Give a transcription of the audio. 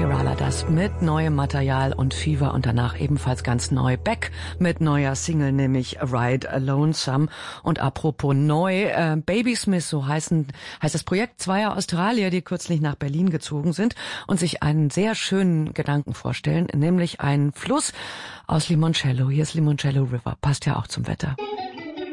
Kerala das mit neuem Material und Fever und danach ebenfalls ganz neu Beck mit neuer Single, nämlich Ride Lonesome. Und apropos neu, Baby Smith, so heißt das Projekt zweier Australier, die kürzlich nach Berlin gezogen sind und sich einen sehr schönen Gedanken vorstellen, nämlich einen Fluss aus Limoncello. Hier ist Limoncello River, passt ja auch zum Wetter.